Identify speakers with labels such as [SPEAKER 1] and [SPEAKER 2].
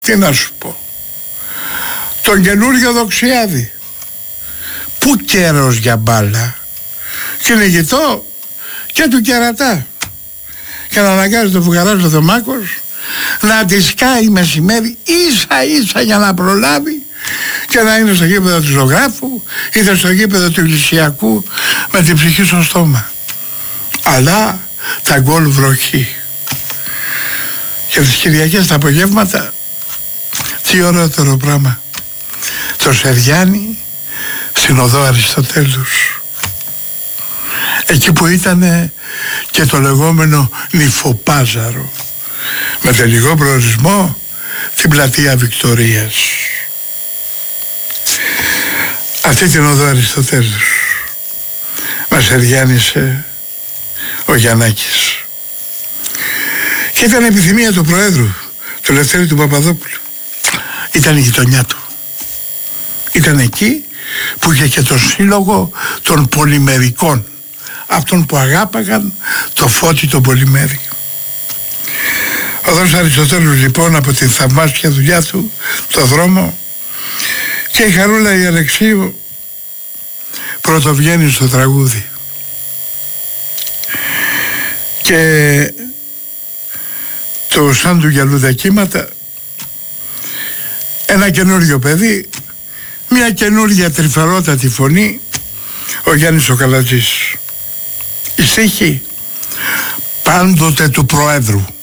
[SPEAKER 1] Τι να σου πω, τον καινούριο Δοξιάδη, που καιρός για μπάλα, κυνηγητό και του κερατά, και να αναγκάζει τον Φουγαράς ο Θωμάκος να τη σκάει μεσημέρι ίσα ίσα για να προλάβει και να είναι στο γήπεδο του Ζωγράφου είτε στο γήπεδο του Ηλυσιακού με την ψυχή στο στόμα. Αλλά τα γκολ βροχή. Και τις Κυριακές τα απογεύματα, τι ωραιότερο πράγμα, το Σεριάνι στην οδό Αριστοτέλους, εκεί που ήταν και το λεγόμενο νυφοπάζαρο, με τελικό προορισμό την πλατεία Βικτωρίας. Αυτή την οδό Αριστοτέλους μας εριάνισε ο Γιαννάκης και ήταν επιθυμία του Προέδρου, του Λευτέρη του Παπαδόπουλου. Ήταν η γειτονιά του, ήταν εκεί που είχε και το σύλλογο των πολυμερικών, αυτών που αγάπαγαν το Φώτη το Πολυμέρι. Ο Οδός Αριστοτέλους λοιπόν, από τη θαυμάσια δουλειά του, το δρόμο, και η Χαρούλα η Αλεξίου πρωτοβγαίνει στο τραγούδι. Και το σαν του γυαλού κύματα, ένα καινούριο παιδί, μια καινούργια τρυφερότατη φωνή, ο Γιάννης ο Καλατζής. Η στίχη πάντοτε του Προέδρου.